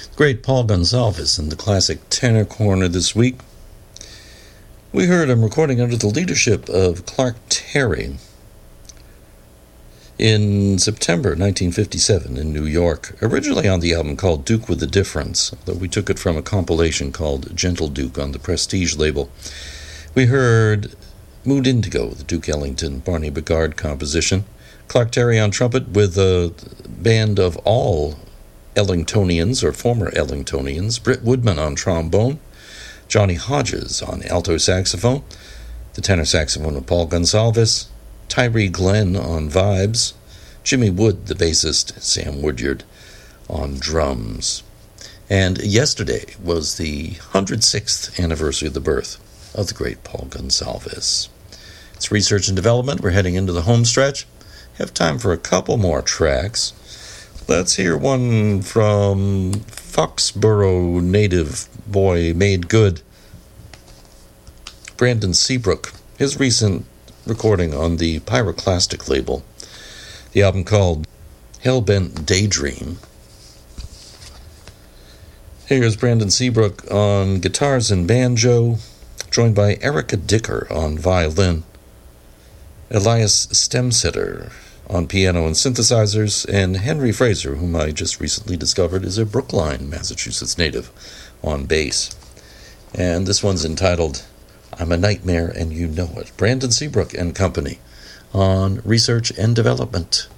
Great Paul Gonsalves in the classic tenor corner this week. We heard him recording under the leadership of Clark Terry in September 1957 in New York, originally on the album called Duke with a Difference, though we took it from a compilation called Gentle Duke on the Prestige label. We heard Mood Indigo, the Duke Ellington-Barney Bigard composition. Clark Terry on trumpet with a band of all Ellingtonians or former Ellingtonians. Britt Woodman on trombone. Johnny Hodges on alto saxophone. The tenor saxophone of Paul Gonsalves. Tyree Glenn on vibes. Jimmy Wood, the bassist, Sam Woodyard on drums. And yesterday was the 106th anniversary of the birth of the great Paul Gonsalves. It's research and development. We're heading into the home stretch. Have time for a couple more tracks. Let's hear one from Foxborough native boy Made Good, Brandon Seabrook. His recent recording on the Pyroclastic label. The album called Hellbent Daydream. Here's Brandon Seabrook on guitars and banjo, joined by Erica Dicker on violin, Elias Stemsetter on piano and synthesizers, and Henry Fraser, whom I just recently discovered is a Brookline, Massachusetts native, on bass. And this one's entitled I'm a Nightmare and You Know It. Brandon Seabrook and Company on Research and Development.